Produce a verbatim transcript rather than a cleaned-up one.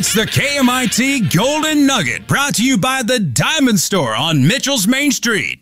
It's the K M I T Golden Nugget, brought to you by the Diamond Store on Mitchell's Main Street.